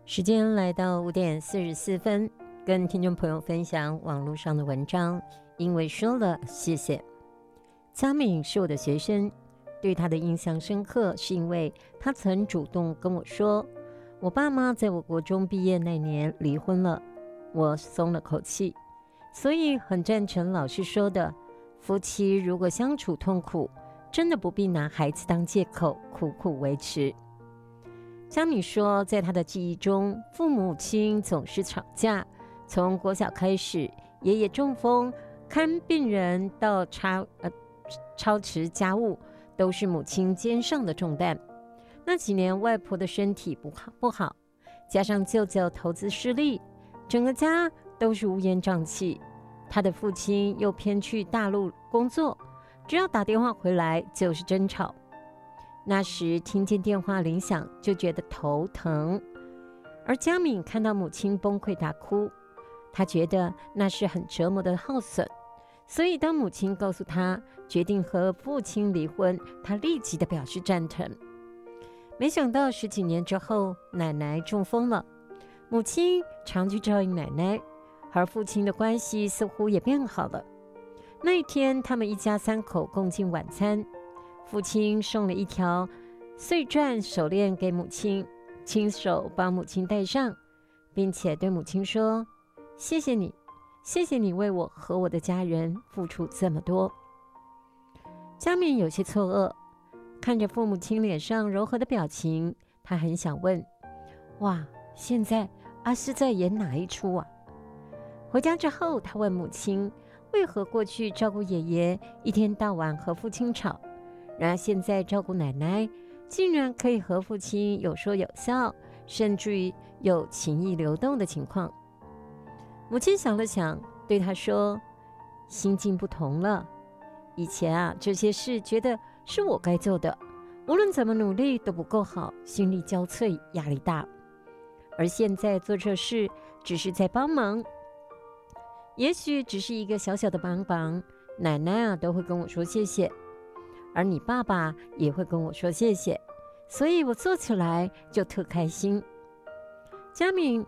时间来到5:44，跟听众朋友分享网络上的文章。因为说了谢谢。佳敏是我的学生，对她的印象深刻，是因为她曾主动跟我说，我爸妈在我国中毕业那年离婚了，我松了口气。所以很赞成老师说的，夫妻如果相处痛苦，真的不必拿孩子当借口，苦苦维持。佳敏说，在她的记忆中，父母亲总是吵架，从国小开始，爷爷中风，看病人到操持家务，都是母亲肩上的重担。那几年，外婆的身体不好，加上舅舅投资失利，整个家都是乌烟瘴气。她的父亲又偏去大陆工作，只要打电话回来就是争吵。那时听见电话铃响就觉得头疼，而佳敏看到母亲崩溃大哭，她觉得那是很折磨的耗损，所以当母亲告诉她决定和父亲离婚，她立即的表示赞成。没想到10几年之后，奶奶中风了，母亲常去照应奶奶，而父亲的关系似乎也变好了。那一天，他们一家3口共进晚餐，父亲送了一条碎钻手链给母亲，亲手帮母亲戴上，并且对母亲说，谢谢你，谢谢你为我和我的家人付出这么多。佳敏有些错愕，看着父母亲脸上柔和的表情，她很想问，哇，现在阿诗在演哪一出啊？回家之后，她问母亲，为何过去照顾爷爷一天到晚和父亲吵，然而现在照顾奶奶竟然可以和父亲有说有笑，甚至于有情意流动的情况。母亲想了想，对她说，心境不同了。以前这些事觉得是我该做的，无论怎么努力都不够好，心力交瘁，压力大。而现在做这事只是在帮忙，也许只是一个小小的帮忙，奶奶都会跟我说谢谢，而你爸爸也会跟我说谢谢，所以我做起来就特开心。佳敏